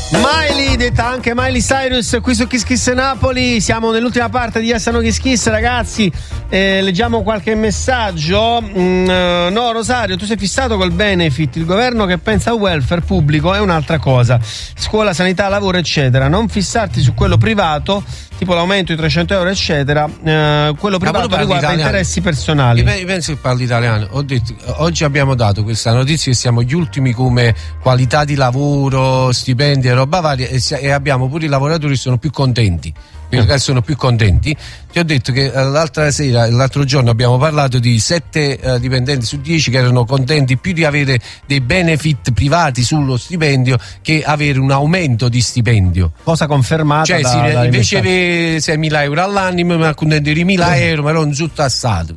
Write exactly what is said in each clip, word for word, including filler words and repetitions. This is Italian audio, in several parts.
Miley, detta anche Miley Cyrus, qui su Kiss Kiss Napoli. Siamo nell'ultima parte di Yes No Kiss Kiss, ragazzi. Eh, leggiamo qualche messaggio. Mm, eh, no, Rosario, tu sei fissato col benefit. Il governo che pensa al welfare pubblico è un'altra cosa. Scuola, sanità, lavoro, eccetera. Non fissarti su quello privato, tipo l'aumento di trecento euro, eccetera. Eh, quello privato riguarda interessi personali. Io penso che parli italiano. Ho detto, oggi abbiamo dato questa notizia che siamo gli ultimi come qualità di lavoro, stipendi e roba varia, e, e abbiamo pure i lavoratori che sono più contenti. Perché sono più contenti. Ti ho detto che uh, l'altra sera, l'altro giorno abbiamo parlato di sette uh, dipendenti su dieci che erano contenti più di avere dei benefit privati sullo stipendio che avere un aumento di stipendio. Cosa confermata, cioè da, si, da invece di seimila euro all'anno ma contenti di mila euro ma non giù tassato.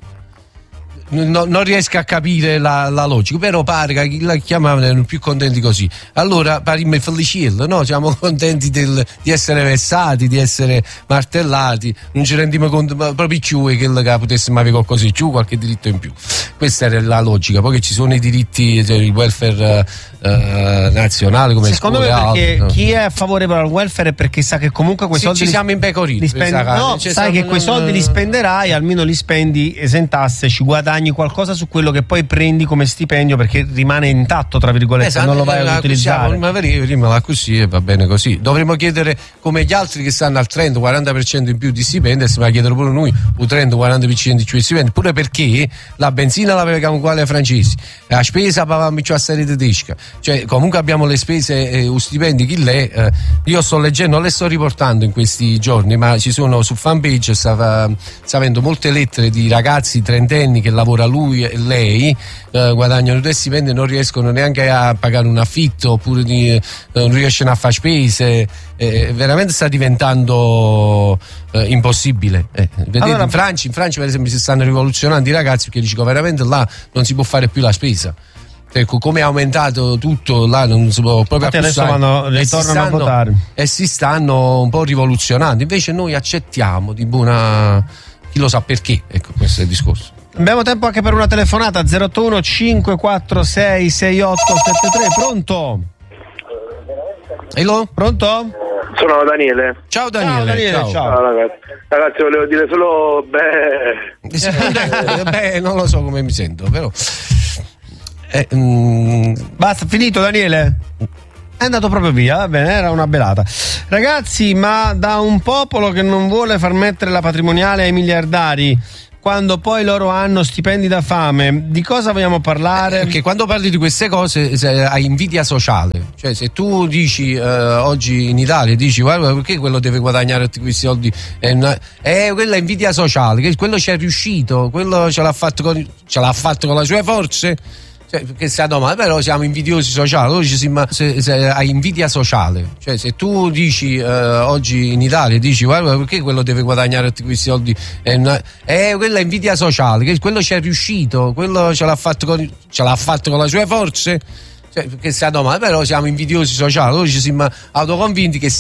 No, non riesco a capire la, la logica, però pare che chi la chiamavano erano più contenti così. Allora parimmo felicillo, no? Siamo contenti del, di essere vessati, di essere martellati, non ci rendiamo conto proprio più che potessimo avere qualcosa in più, qualche diritto in più. Questa era la logica. Poi che ci sono i diritti, cioè il welfare eh, nazionale come secondo scuole, me perché altro, no? Chi è favorevole al welfare è perché sa che comunque quei sì, soldi ci li, siamo impecoriti, li spend- no, cioè, sai che non, quei soldi li spenderai, almeno li spendi esentasse, ci guadagni qualcosa su quello che poi prendi come stipendio perché rimane intatto, tra virgolette, esatto, non lo vai ad utilizzare. Ma prima così e va bene così. Dovremmo chiedere come gli altri che stanno al trenta quaranta per cento in più di stipendio, se ma chiedere pure noi un trenta quaranta per cento in più di stipendio, pure perché la benzina la paghiamo uguale ai francesi, la spesa paghiamo più a serie tedesca, cioè comunque abbiamo le spese e eh, stipendi chi l'è. Eh, io sto leggendo, le sto riportando in questi giorni, ma ci sono su fanpage, sta, sta avendo molte lettere di ragazzi trentenni che lavora lui e lei, eh, guadagnano due stipendi e non riescono neanche a pagare un affitto, oppure di, eh, non riescono a fare spese, eh, veramente sta diventando eh, impossibile. Eh, vedete, allora, in Francia, in Francia per esempio si stanno rivoluzionando i ragazzi perché dicono veramente là non si può fare più la spesa. Ecco, come è aumentato tutto là non si può proprio adesso vanno, ritornano a votare e si stanno un po' rivoluzionando, invece noi accettiamo di buona, chi lo sa perché, ecco, questo è il discorso. Abbiamo tempo anche per una telefonata. Zero otto uno cinque quattro sei sei otto sette tre. Pronto? Hello? Pronto? Sono Daniele. Ciao Daniele. Ciao, Daniele, ciao. Ciao. Ciao ragazzi. Ragazzi, volevo dire solo beh. Beh, non lo so come mi sento, però eh, mm... basta, finito Daniele? È andato proprio via, va bene, era una belata. Ragazzi, ma da un popolo che non vuole far mettere la patrimoniale ai miliardari, quando poi loro hanno stipendi da fame, di cosa vogliamo parlare? Perché quando parli di queste cose hai invidia sociale, cioè se tu dici eh, oggi in Italia dici guarda perché quello deve guadagnare tutti questi soldi, è una, è quella invidia sociale, che quello ci è riuscito, quello ce l'ha fatto con, ce l'ha fatto con le sue forze. Cioè, che sia domanda, però siamo invidiosi sociali, oggi si, ma, se, se hai invidia sociale, cioè se tu dici eh, oggi in Italia dici guarda perché quello deve guadagnare tutti questi soldi, è, una, è quella invidia sociale, che quello ci è riuscito, quello ce l'ha fatto con, ce l'ha fatto con le sue forze, cioè, che sia domanda, però siamo invidiosi sociali, oggi siamo autoconvinti che